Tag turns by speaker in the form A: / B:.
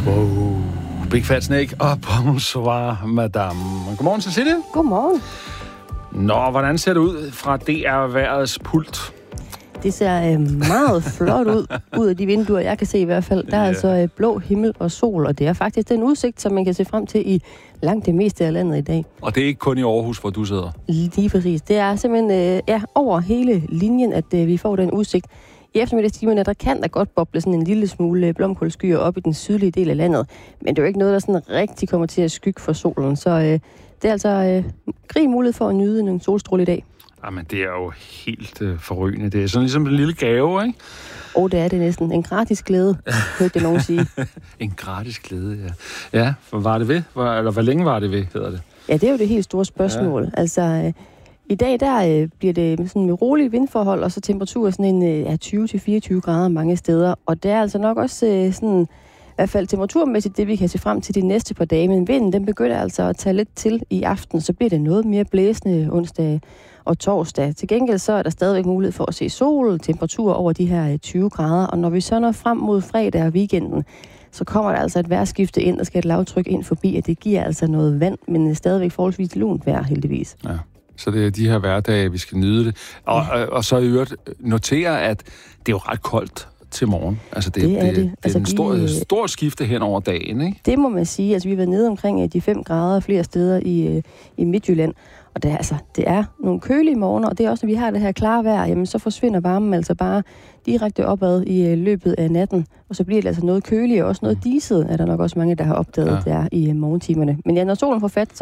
A: Wow. Big Fat Snake og bonsoir, madame. Godmorgen, Cecilie.
B: Godmorgen.
A: Nå, hvordan ser det ud fra DR-værets pult?
B: Det ser meget flot ud af de vinduer, jeg kan se i hvert fald. Der er altså blå himmel og sol, og det er faktisk den udsigt, som man kan se frem til i langt det meste af landet i dag.
A: Og det er ikke kun i Aarhus, hvor du sidder?
B: Lige præcis. Det er simpelthen over hele linjen, at vi får den udsigt. I eftermiddagstimerne, der kan der godt boble sådan en lille smule blomkålskyer op i den sydlige del af landet. Men det er jo ikke noget, der sådan rigtig kommer til at skygge for solen. Så det er altså grig mulighed for at nyde en solstråle i dag.
A: Jamen, det er jo helt forrygende. Det er sådan ligesom en lille gave, ikke?
B: Det er det næsten. En gratis glæde, hørte jeg nogen sige.
A: En gratis glæde, ja. Ja, for var det ved? Eller hvor længe var det ved, hedder det?
B: Ja, det er jo det helt store spørgsmål. Ja. Altså, i dag der bliver det sådan med rolige vindforhold, og så temperatur sådan en 20-24 grader mange steder. Og det er altså nok også sådan, i hvert fald temperaturmæssigt, det vi kan se frem til de næste par dage. Men vinden, den begynder altså at tage lidt til i aften, så bliver det noget mere blæsende onsdag og torsdag. Til gengæld så er der stadigvæk mulighed for at se sol, temperatur over de her 20 grader. Og når vi så når frem mod fredag og weekenden, så kommer der altså et vejrskifte ind, og skal et lavtryk ind forbi, at det giver altså noget vand, men stadigvæk forholdsvis lunt vejr, heldigvis. Ja.
A: Så det er de her hverdage, vi skal nyde det. Og så i øvrigt notere, at det er jo ret koldt til morgen. Altså det er altså en stor skifte hen over dagen, ikke? Det
B: må man sige. Altså vi har været nede omkring de 5 grader flere steder i Midtjylland. Og det er nogle kølige morgener, og det er også, når vi har det her klare vejr, jamen så forsvinder varmen altså bare direkte opad i løbet af natten. Og så bliver det altså noget køligere, og også noget diset, er der nok også mange, der har opdaget der i morgentimerne. Men ja, når solen får fat,